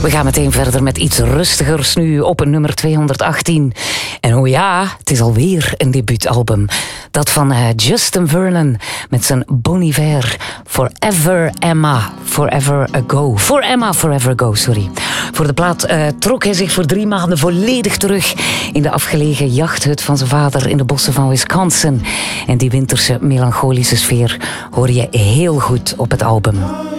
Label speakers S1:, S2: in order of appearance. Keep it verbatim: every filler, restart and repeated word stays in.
S1: We gaan meteen verder met iets rustigers nu op nummer tweehonderdachttien. En oh ja, het is alweer een debuutalbum. Dat van uh, Justin Vernon met zijn Bon Iver. Forever Emma, Forever Ago. For Emma, Forever Ago, sorry. Voor de plaat uh, trok hij zich voor drie maanden volledig terug in de afgelegen jachthut van zijn vader in de bossen van Wisconsin. En die winterse melancholische sfeer hoor je heel goed op het album.